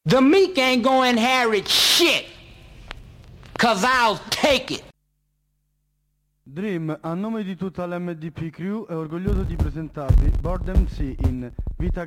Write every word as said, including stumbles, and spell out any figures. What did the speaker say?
The meek ain't gonna inherit shit, cause I'll take it. Dream, a nome di tutta l'M D P Crew, è orgoglioso di presentarvi Board M C in Vita